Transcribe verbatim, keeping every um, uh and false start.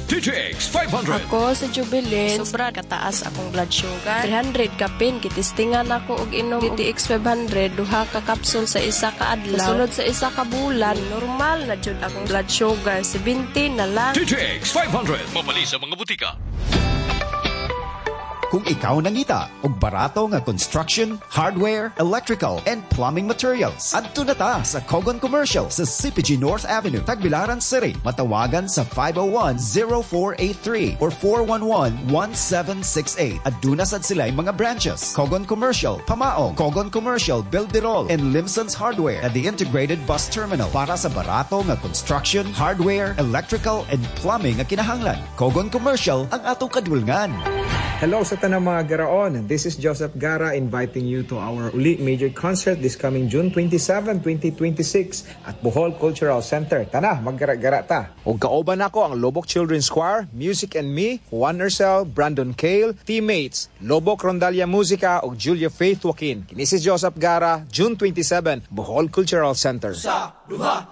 T G X five hundred. Ako sa Jubilin, sobra kataas akong blood sugar. three hundred kapin, kitistingan ako og inom T T X five hundred, duha ka kapsul sa isa ka adlaw. Kasulod sa isa ka bulan, normal na jud akong blood sugar, seventy na lang. T G X five hundred. Mabali sa mga butika. Kung ikaw nangita og barato nga construction, hardware, electrical, and plumbing materials, adto na ta sa Kogon Commercial sa C P G North Avenue, Tagbilaran City. Matawagan sa five oh one, oh four eight three or four one one, one seven six eight. Aduna sad sila'y mga branches: Kogon Commercial, Pamaong, Kogon Commercial, Bilderol, and Limson's Hardware at the Integrated Bus Terminal para sa barato nga construction, hardware, electrical, and plumbing nga kinahanglan. Kogon Commercial ang atong kadulngan. Hello sa tanang mga garaon. This is Joseph Gara inviting you to our uli major concert this coming June twenty-seventh, twenty twenty-six at Bohol Cultural Center. Tana, maggara-gara ta. Og kaoban ako ang Lobok Children's Choir, Music and Me, Juan Nercel, Brandon Cale, teammates, Lobok Rondalia Musica ug Julia Faith Joaquin. Kini si Joseph Gara, June twenty-seventh, Bohol Cultural Center. Sa duha